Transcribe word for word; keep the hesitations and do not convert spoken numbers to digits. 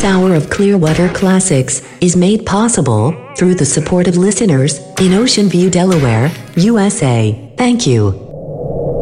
This hour of Clearwater Classics is made possible through the support of listeners in Ocean View, Delaware, U S A. Thank you.